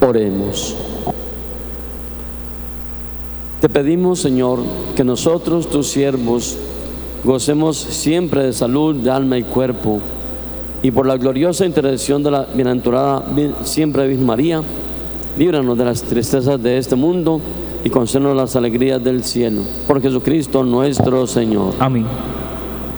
Oremos. Te pedimos, Señor, que nosotros, tus siervos, gocemos siempre de salud de alma y cuerpo, y por la gloriosa intercesión de la bienaventurada siempre Virgen María, líbranos de las tristezas de este mundo y concédenos las alegrías del cielo. Por Jesucristo nuestro Señor. Amén.